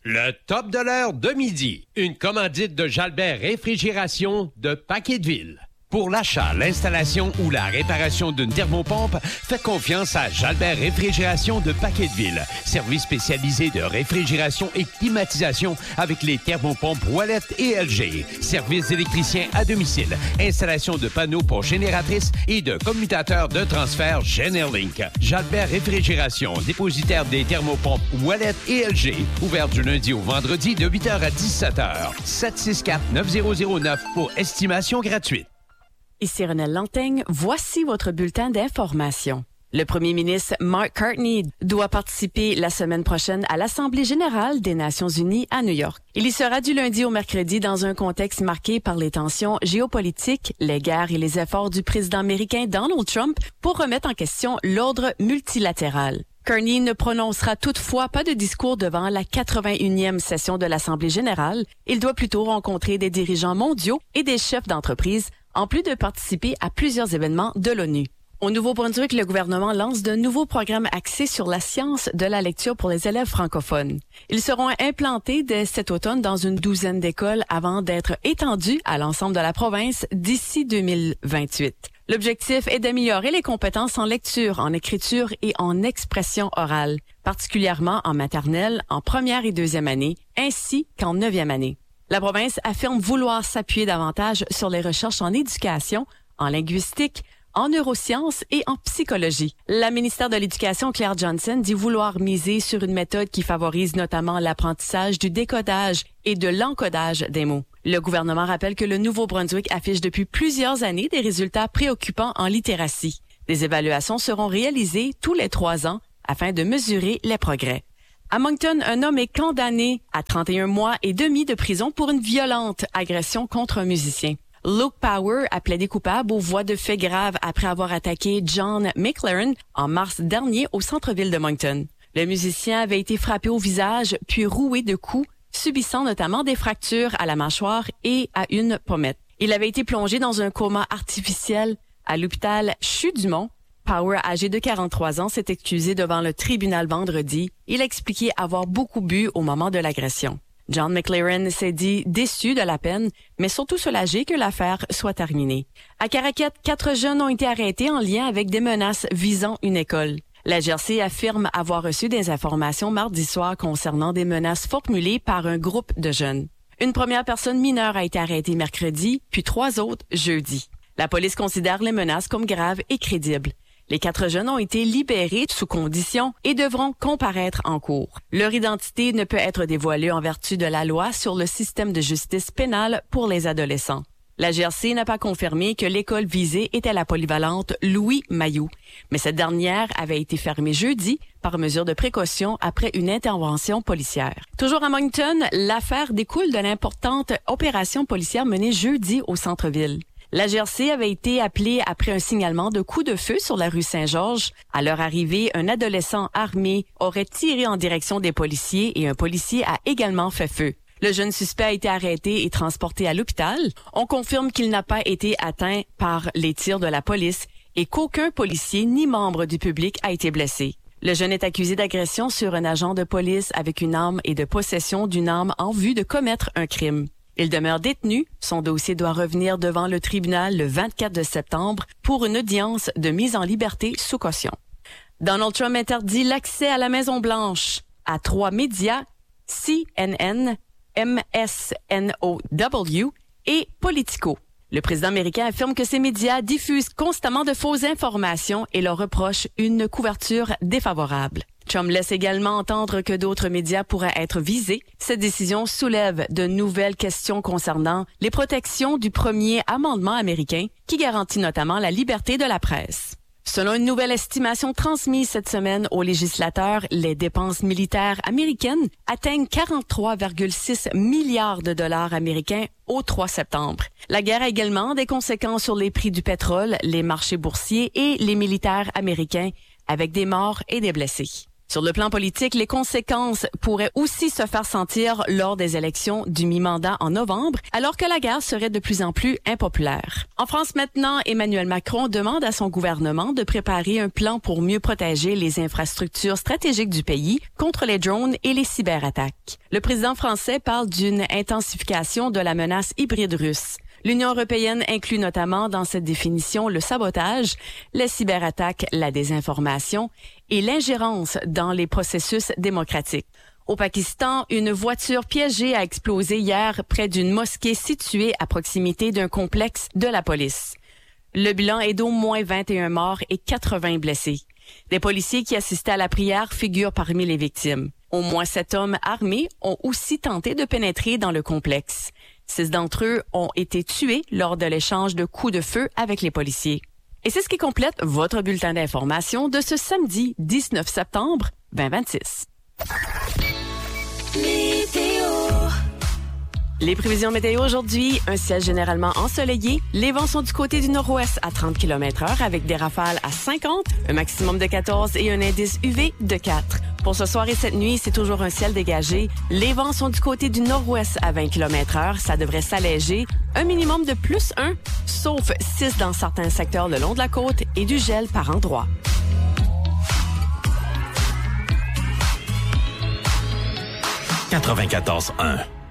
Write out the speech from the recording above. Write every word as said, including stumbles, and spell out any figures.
Le top de l'heure de midi. Une commandite de Jalbert Réfrigération de Paquetteville. Pour l'achat, l'installation ou la réparation d'une thermopompe, faites confiance à Jalbert Réfrigération de Paquetteville. Service spécialisé de réfrigération et climatisation avec les thermopompes Ouellette et L G. Service d'électricien à domicile. Installation de panneaux pour génératrices et de commutateurs de transfert Generlink. Jalbert Réfrigération, dépositaire des thermopompes Ouellette et L G. Ouvert du lundi au vendredi de huit heures à dix-sept heures. sept six quatre neuf zéro zéro neuf pour estimation gratuite. Ici Renelle Lantaigne, voici votre bulletin d'information. Le premier ministre Mark Carney doit participer la semaine prochaine à l'Assemblée générale des Nations unies à New York. Il y sera du lundi au mercredi dans un contexte marqué par les tensions géopolitiques, les guerres et les efforts du président américain Donald Trump pour remettre en question l'ordre multilatéral. Carney ne prononcera toutefois pas de discours devant la quatre-vingt-unième session de l'Assemblée générale. Il doit plutôt rencontrer des dirigeants mondiaux et des chefs d'entreprise, en plus de participer à plusieurs événements de l'ONU. Au Nouveau-Brunswick, le gouvernement lance de nouveaux programmes axés sur la science de la lecture pour les élèves francophones. Ils seront implantés dès cet automne dans une douzaine d'écoles avant d'être étendus à l'ensemble de la province d'ici deux mille vingt-huit. L'objectif est d'améliorer les compétences en lecture, en écriture et en expression orale, particulièrement en maternelle, en première et deuxième année, ainsi qu'en neuvième année. La province affirme vouloir s'appuyer davantage sur les recherches en éducation, en linguistique, en neurosciences et en psychologie. La ministère de l'Éducation, Claire Johnson, dit vouloir miser sur une méthode qui favorise notamment l'apprentissage du décodage et de l'encodage des mots. Le gouvernement rappelle que le Nouveau-Brunswick affiche depuis plusieurs années des résultats préoccupants en littératie. Des évaluations seront réalisées tous les trois ans afin de mesurer les progrès. À Moncton, un homme est condamné à trente et un mois et demi de prison pour une violente agression contre un musicien. Luke Power a plaidé coupable aux voies de faits graves après avoir attaqué John McLaren en mars dernier au centre-ville de Moncton. Le musicien avait été frappé au visage puis roué de coups, subissant notamment des fractures à la mâchoire et à une pommette. Il avait été plongé dans un coma artificiel à l'hôpital Chutes-du-Mont. Power, âgé de quarante-trois ans, s'est excusé devant le tribunal vendredi. Il a expliqué avoir beaucoup bu au moment de l'agression. John McLaren s'est dit déçu de la peine, mais surtout soulagé que l'affaire soit terminée. À Caraquet, quatre jeunes ont été arrêtés en lien avec des menaces visant une école. La G R C affirme avoir reçu des informations mardi soir concernant des menaces formulées par un groupe de jeunes. Une première personne mineure a été arrêtée mercredi, puis trois autres jeudi. La police considère les menaces comme graves et crédibles. Les quatre jeunes ont été libérés sous condition et devront comparaître en cours. Leur identité ne peut être dévoilée en vertu de la loi sur le système de justice pénale pour les adolescents. La G R C n'a pas confirmé que l'école visée était la polyvalente Louis Mailloux, mais cette dernière avait été fermée jeudi par mesure de précaution après une intervention policière. Toujours à Moncton, l'affaire découle de l'importante opération policière menée jeudi au centre-ville. La G R C avait été appelée après un signalement de coup de feu sur la rue Saint-Georges. À leur arrivée, un adolescent armé aurait tiré en direction des policiers et un policier a également fait feu. Le jeune suspect a été arrêté et transporté à l'hôpital. On confirme qu'il n'a pas été atteint par les tirs de la police et qu'aucun policier ni membre du public a été blessé. Le jeune est accusé d'agression sur un agent de police avec une arme et de possession d'une arme en vue de commettre un crime. Il demeure détenu. Son dossier doit revenir devant le tribunal le vingt-quatre septembre pour une audience de mise en liberté sous caution. Donald Trump interdit l'accès à la Maison-Blanche à trois médias, C N N, M S N O W et Politico. Le président américain affirme que ces médias diffusent constamment de fausses informations et leur reproche une couverture défavorable. Trump laisse également entendre que d'autres médias pourraient être visés. Cette décision soulève de nouvelles questions concernant les protections du premier amendement américain qui garantit notamment la liberté de la presse. Selon une nouvelle estimation transmise cette semaine aux législateurs, les dépenses militaires américaines atteignent quarante-trois virgule six milliards de dollars américains au trois septembre. La guerre a également des conséquences sur les prix du pétrole, les marchés boursiers et les militaires américains, avec des morts et des blessés. Sur le plan politique, les conséquences pourraient aussi se faire sentir lors des élections du mi-mandat en novembre, alors que la guerre serait de plus en plus impopulaire. En France maintenant, Emmanuel Macron demande à son gouvernement de préparer un plan pour mieux protéger les infrastructures stratégiques du pays contre les drones et les cyberattaques. Le président français parle d'une intensification de la menace hybride russe. L'Union européenne inclut notamment dans cette définition le sabotage, les cyberattaques, la désinformation et l'ingérence dans les processus démocratiques. Au Pakistan, une voiture piégée a explosé hier près d'une mosquée située à proximité d'un complexe de la police. Le bilan est d'au moins vingt et un morts et quatre-vingts blessés. Des policiers qui assistaient à la prière figurent parmi les victimes. Au moins sept hommes armés ont aussi tenté de pénétrer dans le complexe. Six d'entre eux ont été tués lors de l'échange de coups de feu avec les policiers. Et c'est ce qui complète votre bulletin d'information de ce samedi dix-neuf septembre vingt vingt-six. Météo. Les prévisions météo aujourd'hui, un ciel généralement ensoleillé. Les vents sont du côté du nord-ouest à trente kilomètres heure avec des rafales à cinquante, un maximum de quatorze et un indice U V de quatre. Pour ce soir et cette nuit, c'est toujours un ciel dégagé. Les vents sont du côté du nord-ouest à vingt kilomètres heure. Ça devrait s'alléger. Un minimum de plus un, sauf six dans certains secteurs le long de la côte et du gel par endroits. quatre-vingt-quatorze un